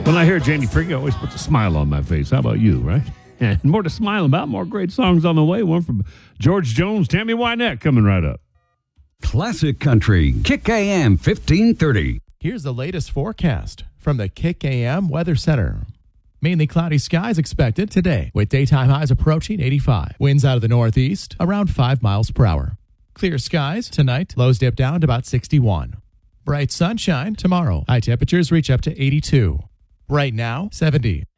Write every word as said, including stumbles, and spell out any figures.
When I hear Janie Fricke, it always puts a smile on my face. How about you, right? And more to smile about, more great songs on the way. One from George Jones, Tammy Wynette coming right up. Classic Country, Kick A M fifteen thirty. Here's the latest forecast from the Kick A M Weather Center. Mainly cloudy skies expected today, with daytime highs approaching eighty-five. Winds out of the northeast, around five miles per hour. Clear skies tonight, lows dip down to about sixty-one. Bright sunshine tomorrow. High temperatures reach up to eighty-two. Right now, seventy.